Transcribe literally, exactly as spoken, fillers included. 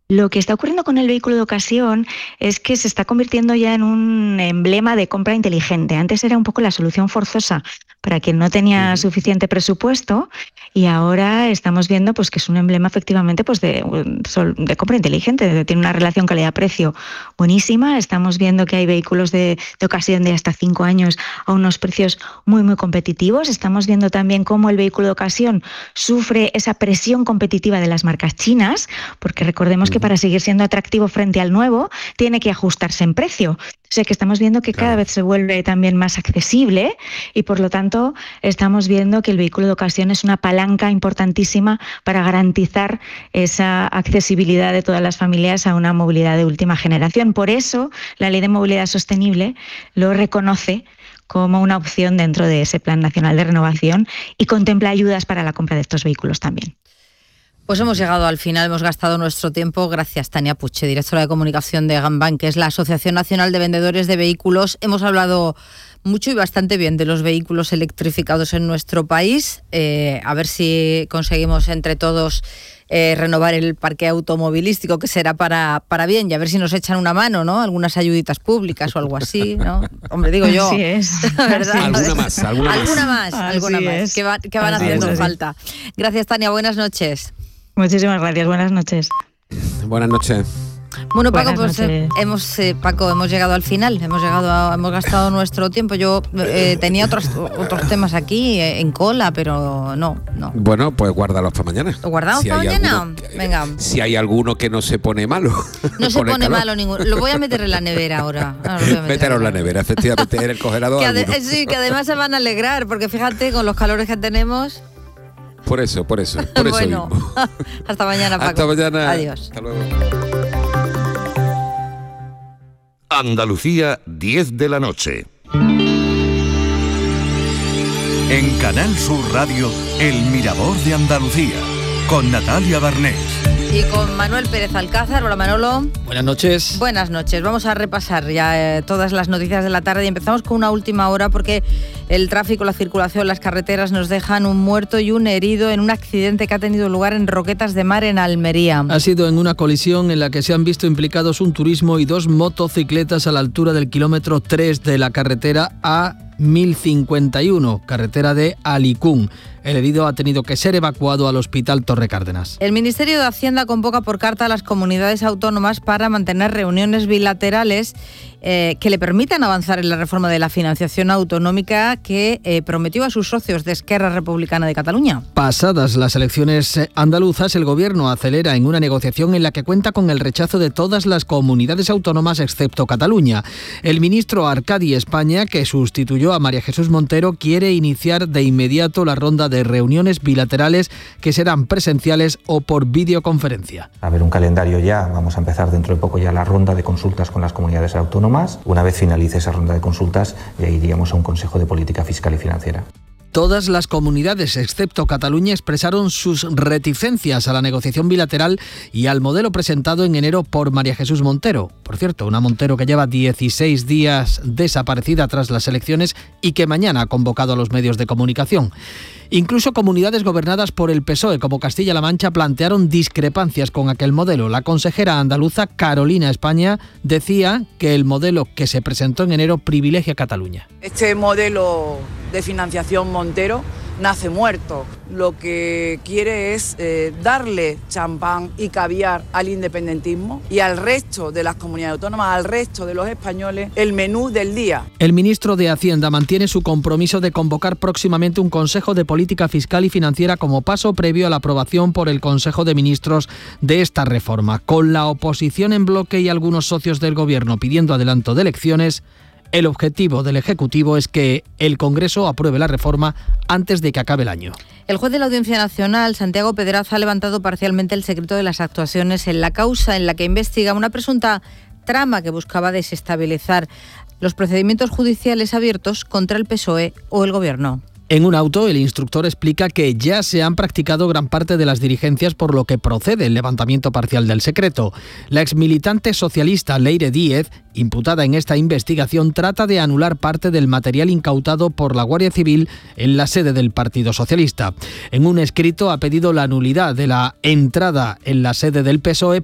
Lo que está ocurriendo con el vehículo de ocasión es que se está convirtiendo ya en un emblema de compra inteligente. Antes era un poco la solución forzosa para quien no tenía uh-huh. suficiente presupuesto, y ahora estamos viendo pues que es un emblema efectivamente pues de, de compra inteligente, de, tiene una relación calidad-precio buenísima. Estamos viendo que hay vehículos de, de ocasión de hasta cinco años a unos precios muy muy competitivos. Estamos viendo también cómo el vehículo de ocasión sufre esa presión competitiva de las marcas chinas, porque recordemos uh-huh. que para seguir siendo atractivo frente al nuevo tiene que ajustarse en precio. O sea que estamos viendo que cada vez se vuelve también más accesible, y por lo tanto estamos viendo que el vehículo de ocasión es una palanca importantísima para garantizar esa accesibilidad de todas las familias a una movilidad de última generación. Por eso la Ley de Movilidad Sostenible lo reconoce como una opción dentro de ese Plan Nacional de Renovación y contempla ayudas para la compra de estos vehículos también. Pues hemos llegado al final, hemos gastado nuestro tiempo. Gracias, Tania Puche, directora de comunicación de Gambank, que es la Asociación Nacional de Vendedores de Vehículos. Hemos hablado mucho y bastante bien de los vehículos electrificados en nuestro país. Eh, a ver si conseguimos entre todos eh, renovar el parque automovilístico, que será para, para bien, y a ver si nos echan una mano, ¿no? Algunas ayuditas públicas o algo así, ¿no? Hombre, digo yo. Así es. ¿Verdad? Alguna más, alguna más. Alguna más, alguna más, que, va, que van así haciendo es. falta. Gracias, Tania, buenas noches. Muchísimas gracias, buenas noches. Buenas noches. Bueno, Paco, pues eh, hemos eh, Paco, hemos llegado al final, hemos llegado a, hemos gastado nuestro tiempo. Yo eh, tenía otros otros temas aquí eh, en cola, pero no, no. Bueno, pues guárdalos para mañana. ¿Lo guardamos si para mañana? Alguno, Venga. Si hay alguno que no se pone malo. No se pone calor. malo ninguno. Lo voy a meter en la nevera ahora. ahora Mételo en la nevera, efectivamente, en el congelador. Que ade- sí, que además se van a alegrar, porque fíjate, con los calores que tenemos. Por eso, por eso, por eso bueno, mismo. Hasta mañana, Paco. Hasta mañana. Adiós. Hasta luego. Andalucía, diez de la noche. En Canal Sur Radio, El Mirador de Andalucía, con Natalia Barnés. Y con Manuel Pérez Alcázar. Hola, Manolo. Buenas noches. Buenas noches. Vamos a repasar ya eh, todas las noticias de la tarde y empezamos con una última hora porque el tráfico, la circulación, las carreteras nos dejan un muerto y un herido en un accidente que ha tenido lugar en Roquetas de Mar, en Almería. Ha sido en una colisión en la que se han visto implicados un turismo y dos motocicletas a la altura del kilómetro tres de la carretera A mil cincuenta y uno, carretera de Alicún. El herido ha tenido que ser evacuado al Hospital Torre Cárdenas. El Ministerio de Hacienda convoca por carta a las comunidades autónomas para mantener reuniones bilaterales eh, que le permitan avanzar en la reforma de la financiación autonómica que eh, prometió a sus socios de Esquerra Republicana de Cataluña. Pasadas las elecciones andaluzas, el Gobierno acelera en una negociación en la que cuenta con el rechazo de todas las comunidades autónomas excepto Cataluña. El ministro Arcadi España, que sustituyó a María Jesús Montero, quiere iniciar de inmediato la ronda de reuniones bilaterales que serán presenciales o por videoconferencia. A ver un calendario ya, vamos a empezar dentro de poco ya la ronda de consultas con las comunidades autónomas. Una vez finalice esa ronda de consultas, ya iríamos a un Consejo de Política Fiscal y Financiera. Todas las comunidades, excepto Cataluña, expresaron sus reticencias a la negociación bilateral y al modelo presentado en enero por María Jesús Montero. Por cierto, una Montero que lleva dieciséis días desaparecida tras las elecciones y que mañana ha convocado a los medios de comunicación. Incluso comunidades gobernadas por el P S O E, como Castilla-La Mancha, plantearon discrepancias con aquel modelo. La consejera andaluza Carolina España decía que el modelo que se presentó en enero privilegia a Cataluña. Este modelo de financiación Montero nace muerto. Lo que quiere es eh, darle champán y caviar al independentismo y al resto de las comunidades autónomas, al resto de los españoles, el menú del día. El ministro de Hacienda mantiene su compromiso de convocar próximamente un Consejo de Política Fiscal y Financiera como paso previo a la aprobación por el Consejo de Ministros de esta reforma. Con la oposición en bloque y algunos socios del Gobierno pidiendo adelanto de elecciones, el objetivo del Ejecutivo es que el Congreso apruebe la reforma antes de que acabe el año. El juez de la Audiencia Nacional, Santiago Pedraza, ha levantado parcialmente el secreto de las actuaciones en la causa en la que investiga una presunta trama que buscaba desestabilizar los procedimientos judiciales abiertos contra el P S O E o el Gobierno. En un auto, el instructor explica que ya se han practicado gran parte de las diligencias, por lo que procede el levantamiento parcial del secreto. La exmilitante socialista Leire Díez, imputada en esta investigación, trata de anular parte del material incautado por la Guardia Civil en la sede del Partido Socialista. En un escrito ha pedido la nulidad de la entrada en la sede del P S O E